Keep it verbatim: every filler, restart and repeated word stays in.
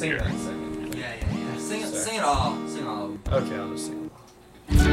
sing that second. Yeah, yeah, yeah. Sing it, Sorry. sing it all. Sing all of them. Okay, I'll just sing.